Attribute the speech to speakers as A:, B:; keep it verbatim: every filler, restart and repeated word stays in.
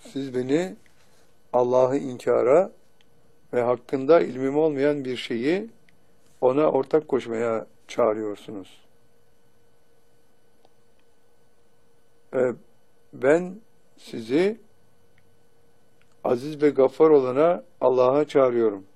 A: Siz beni Allah'ı inkara ve hakkında ilmim olmayan bir şeyi ona ortak koşmaya çağırıyorsunuz. Ve ben sizi aziz ve gaffar olana Allah'a çağırıyorum.